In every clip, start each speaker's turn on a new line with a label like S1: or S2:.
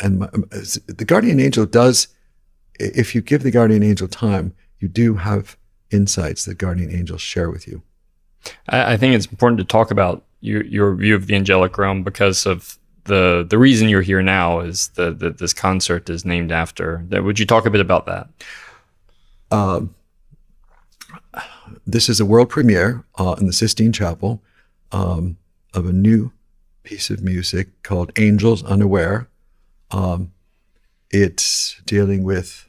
S1: the guardian angel does, if you give the guardian angel time, you do have insights that guardian angels share with you.
S2: I think it's important to talk about your view of the angelic realm because of the reason you're here now is this concert is named after. Would you talk a bit about that?
S1: This is a world premiere in the Sistine Chapel of a new piece of music called Angels Unaware. It's dealing with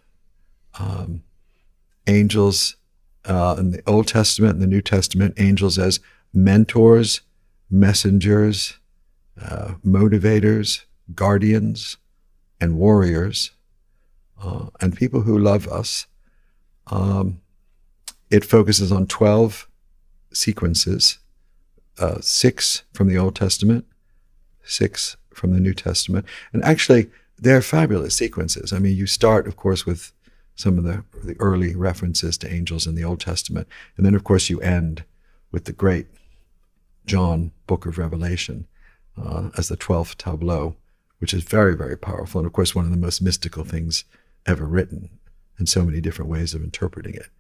S1: angels in the Old Testament and the New Testament, angels as mentors, messengers, motivators, guardians, and warriors, and people who love us. It focuses on 12 sequences, 6 from the Old Testament, 6 from the New Testament. And actually, they're fabulous sequences. I mean, you start, of course, with some of the early references to angels in the Old Testament. And then, of course, you end with the great John Book of Revelation as the 12th tableau, which is very, very powerful. And, of course, one of the most mystical things ever written, and so many different ways of interpreting it.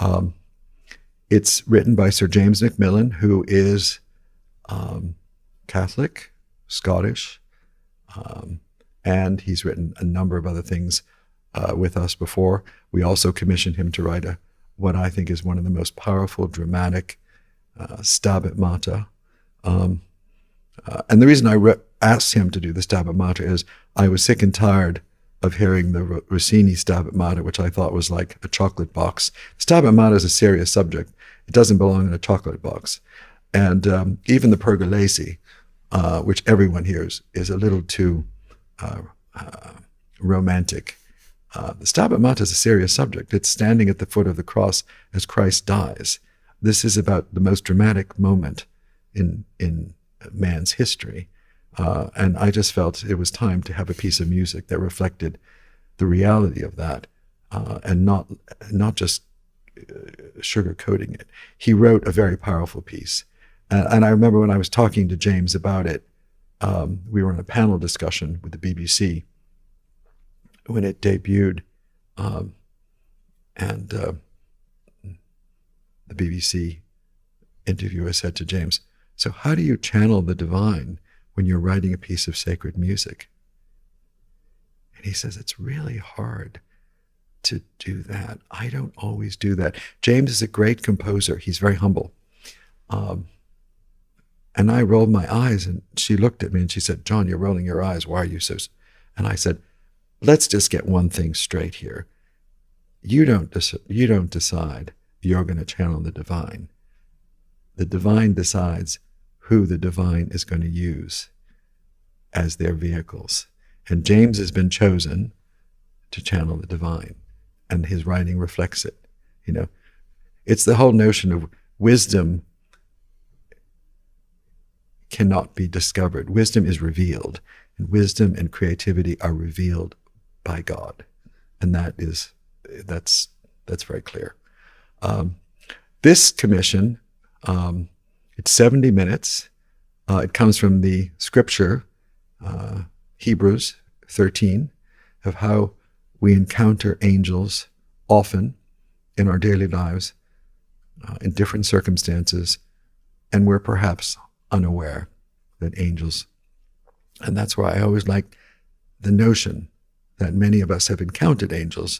S1: It's written by Sir James Macmillan, who is Catholic, Scottish, and he's written a number of other things with us before. We also commissioned him to write what I think is one of the most powerful, dramatic Stabat Mater. And the reason I asked him to do the Stabat Mater is I was sick and tired of hearing the Rossini Stabat Mater, which I thought was like a chocolate box. Stabat Mater is a serious subject. It doesn't belong in a chocolate box. And even the Pergolesi, which everyone hears, is a little too romantic. The Stabat Mater is a serious subject. It's standing at the foot of the cross as Christ dies. This is about the most dramatic moment in man's history. And I just felt it was time to have a piece of music that reflected the reality of that, and not just sugarcoating it. He wrote a very powerful piece. And I remember when I was talking to James about it, we were in a panel discussion with the BBC when it debuted, and the BBC interviewer said to James, "So how do you channel the divine when you're writing a piece of sacred music?" And he says, it's really hard to do that. I don't always do that. James is a great composer. He's very humble. And I rolled my eyes, and she looked at me and she said, "John, you're rolling your eyes. Why are you so..." And I said, let's just get one thing straight here. You don't decide you're going to channel the divine. The divine decides who the divine is going to use as their vehicles. And James has been chosen to channel the divine, and his writing reflects it. You know, it's the whole notion of wisdom cannot be discovered. Wisdom is revealed, and wisdom and creativity are revealed by God. And that's very clear. This commission, it's 70 minutes. It comes from the scripture, Hebrews 13, of how we encounter angels often in our daily lives, in different circumstances, and we're perhaps unaware that angels, and that's why I always like the notion that many of us have encountered angels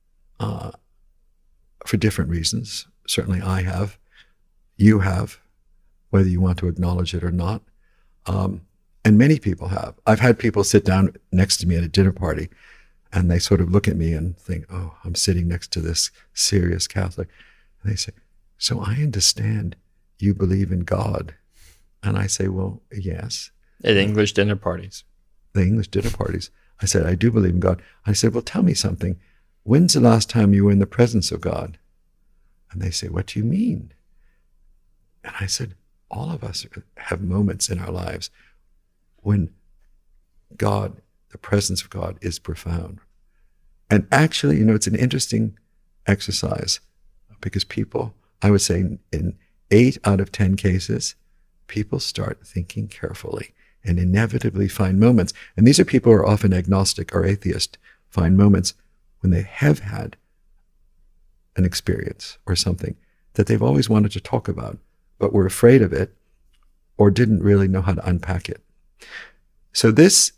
S1: for different reasons. Certainly I have, you have, whether you want to acknowledge it or not. And many people have. I've had people sit down next to me at a dinner party, and they sort of look at me and think, oh, I'm sitting next to this serious Catholic. And they say, so I understand you believe in God. And I say, well, yes.
S2: At English dinner parties.
S1: The English dinner parties. I said, I do believe in God. I said, well, tell me something. When's the last time you were in the presence of God? And they say, what do you mean? And I said, all of us have moments in our lives when God, the presence of God, is profound. And actually, you know, it's an interesting exercise because people, I would say in 8 out of 10 cases, people start thinking carefully. and inevitably find moments. And these are people who are often agnostic or atheist, find moments when they have had an experience or something that they've always wanted to talk about, but were afraid of it or didn't really know how to unpack it. So this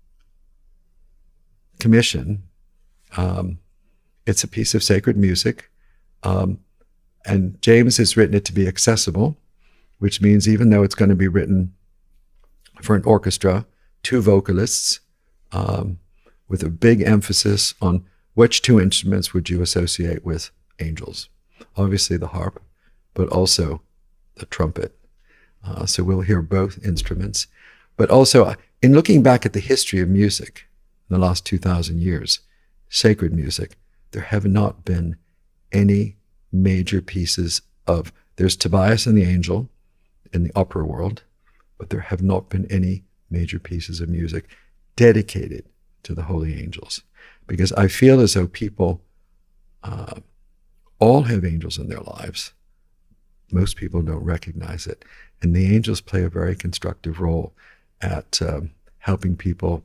S1: commission, it's a piece of sacred music, and James has written it to be accessible, which means even though it's going to be written for an orchestra, 2 vocalists, with a big emphasis on which 2 instruments would you associate with angels. Obviously the harp, but also the trumpet. So we'll hear both instruments. But also, in looking back at the history of music in the last 2,000 years, sacred music, there have not been any major pieces of, there's Tobias and the Angel in the opera world, but there have not been any major pieces of music dedicated to the holy angels. Because I feel as though people all have angels in their lives. Most people don't recognize it. And the angels play a very constructive role at helping people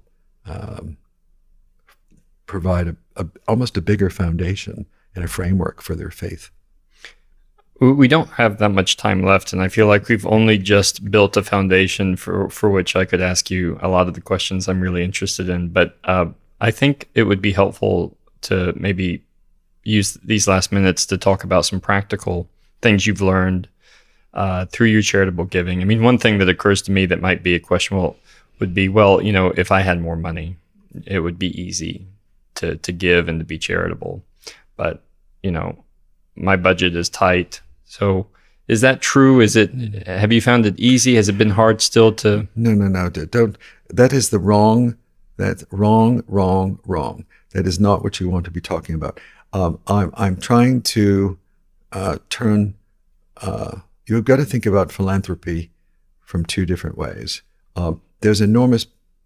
S1: provide almost a bigger foundation and a framework for their faith.
S2: We don't have that much time left, and I feel like we've only just built a foundation for which I could ask you a lot of the questions I'm really interested in. But I think it would be helpful to maybe use these last minutes to talk about some practical things you've learned through your charitable giving. I mean, one thing that occurs to me that might be a question would be, well, you know, if I had more money, it would be easy to give and to be charitable. But, you know, my budget is tight. So is that true? Have you found it easy? Has it been hard still to?
S1: No. Don't. That is wrong. That's wrong. That is not what you want to be talking about. I'm trying to turn, you've got to think about philanthropy from 2 different ways. There's enormous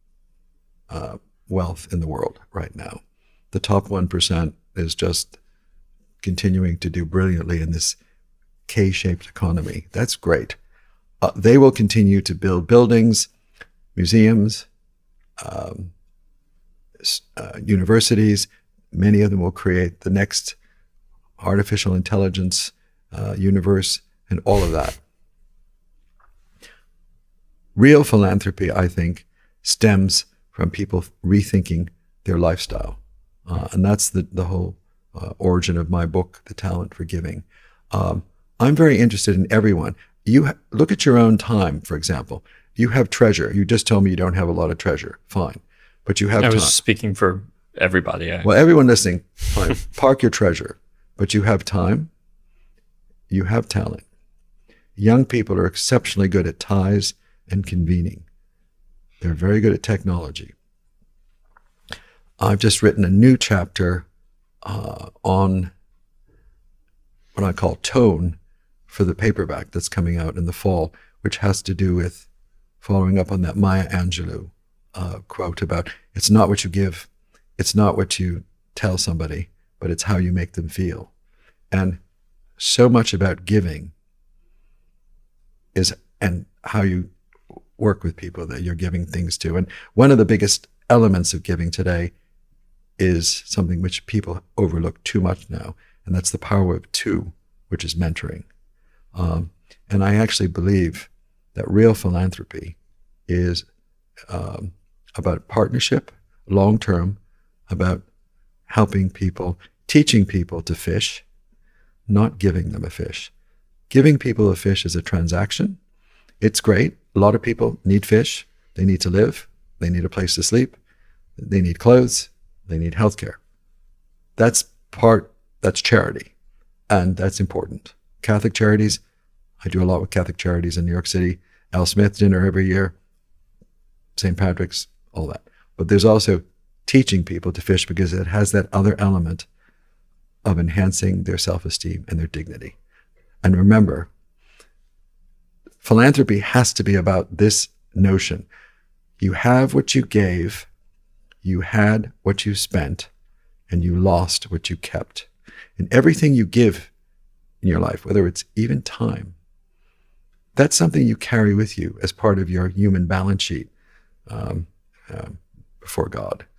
S1: wealth in the world right now. The top 1% is just continuing to do brilliantly in this K-shaped economy. That's great. They will continue to build buildings, museums, universities. Many of them will create the next artificial intelligence universe and all of that. Real philanthropy, I think, stems from people rethinking their lifestyle. And that's the whole origin of my book, The Talent for Giving. I'm very interested in everyone. Look at your own time, for example. You have treasure. You just told me you don't have a lot of treasure. Fine. But you have time.
S2: I was speaking for everybody.
S1: Well, everyone listening, fine. Park your treasure. But you have time. You have talent. Young people are exceptionally good at ties and convening. They're very good at technology. I've just written a new chapter on what I call tone for the paperback that's coming out in the fall, which has to do with following up on that Maya Angelou quote about, it's not what you give, it's not what you tell somebody, but it's how you make them feel. And so much about giving and how you work with people that you're giving things to. And one of the biggest elements of giving today is something which people overlook too much now, and that's the power of 2, which is mentoring. And I actually believe that real philanthropy is about partnership, long-term, about helping people, teaching people to fish, not giving them a fish. Giving people a fish is a transaction. It's great. A lot of people need fish. They need to live. They need a place to sleep. They need clothes. They need healthcare. That's charity. And that's important. Catholic charities, I do a lot with Catholic charities in New York City. Al Smith dinner every year, St. Patrick's, all that. But there's also teaching people to fish because it has that other element of enhancing their self-esteem and their dignity. And remember, philanthropy has to be about this notion. You have what you gave, you had what you spent, and you lost what you kept. And everything you give in your life, whether it's even time, that's something you carry with you as part of your human balance sheet. um, before God.